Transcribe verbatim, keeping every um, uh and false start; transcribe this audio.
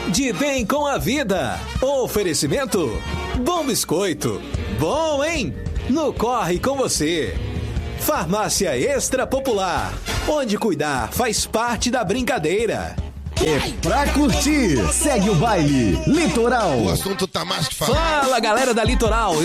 De bem com a vida. Oferecimento. Bom Biscoito. Bom, hein? No Corre com você. Farmácia Extra Popular. Onde cuidar faz parte da brincadeira. É pra curtir. Segue o baile. Litoral. O assunto tá mais que falado. Fala, galera da Litoral.